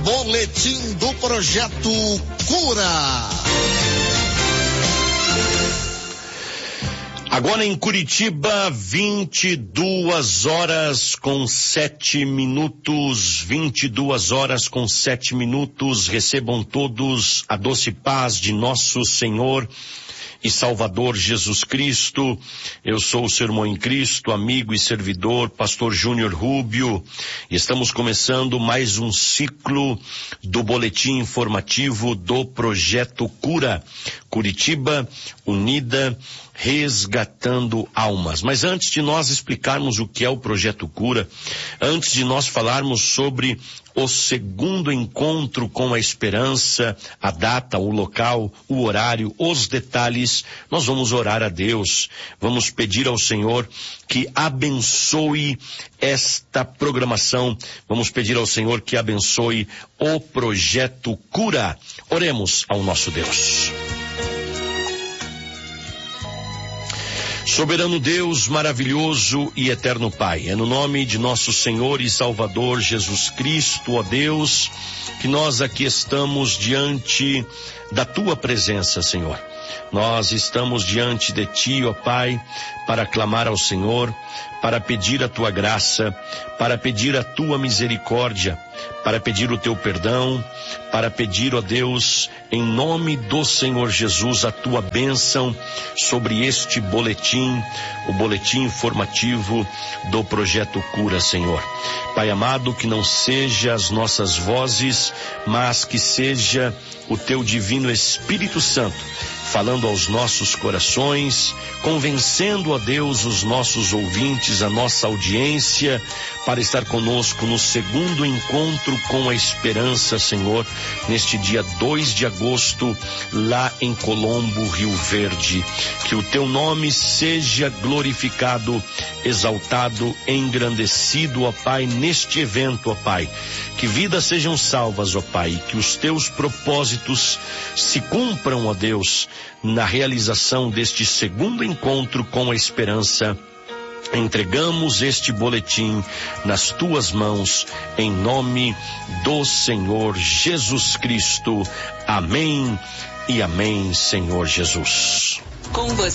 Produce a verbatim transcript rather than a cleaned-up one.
Boletim do Projeto Cura. Agora em Curitiba, vinte e duas horas com sete minutos, vinte e duas horas com sete minutos. Recebam todos a doce paz de nosso Senhor e Salvador Jesus Cristo. Eu sou o seu irmão em Cristo, amigo e servidor, pastor Júnior Rubio. E estamos começando mais um ciclo do boletim informativo do Projeto Cura. Curitiba Unida, resgatando almas. Mas antes de nós explicarmos o que é o Projeto Cura, antes de nós falarmos sobre o segundo encontro com a esperança, a data, o local, o horário, os detalhes, nós vamos orar a Deus. Vamos pedir ao Senhor que abençoe esta programação. Vamos pedir ao Senhor que abençoe o Projeto Cura. Oremos ao nosso Deus. Soberano Deus, maravilhoso e eterno Pai, é no nome de nosso Senhor e Salvador Jesus Cristo, ó Deus, que nós aqui estamos diante da Tua presença, Senhor. Nós estamos diante de Ti, ó Pai, para clamar ao Senhor, para pedir a Tua graça, para pedir a Tua misericórdia, para pedir o Teu perdão, para pedir, ó Deus, em nome do Senhor Jesus, a Tua bênção sobre este boletim, o boletim informativo do Projeto Cura, Senhor. Pai amado, que não seja as nossas vozes, mas que seja o Teu divino Espírito Santo falando aos nossos corações, convencendo, ó Deus, os nossos ouvintes, a nossa audiência, para estar conosco no segundo encontro com a esperança, Senhor, neste dia dois de agosto, lá em Colombo, Rio Verde. Que o Teu nome seja glorificado, exaltado, engrandecido, ó Pai, neste evento, ó Pai. Que vidas sejam salvas, ó Pai, que os Teus propósitos se cumpram, ó Deus, na realização deste segundo encontro com a esperança. Entregamos este boletim nas Tuas mãos, em nome do Senhor Jesus Cristo. Amém e amém, Senhor Jesus. Com você.